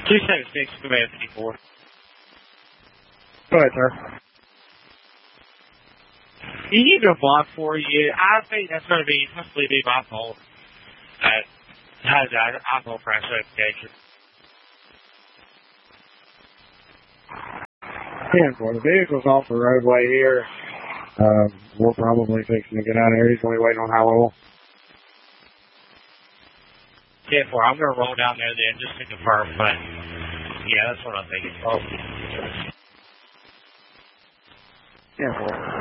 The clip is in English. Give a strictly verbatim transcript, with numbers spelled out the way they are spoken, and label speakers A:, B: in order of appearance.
A: two seven six, Command fifty-four.
B: Go ahead, sir.
A: You need to block for you. I think that's going to be, possibly be my fault. That has that alcohol crash notification.
B: ten four, the vehicle's off the roadway here. Uh, we're probably fixing to get out of here. He's only waiting on high level.
A: ten four, I'm going to roll down there then just to confirm, but yeah, that's what I'm thinking.
B: Oh. ten four.